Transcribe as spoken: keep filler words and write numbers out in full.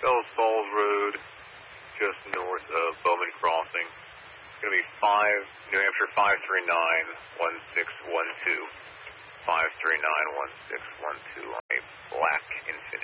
Bells Falls Road, just north of Bowman Crossing. It's going to be five, New Hampshire five three nine, one six one two. five three nine, one six one two on a black Infiniti.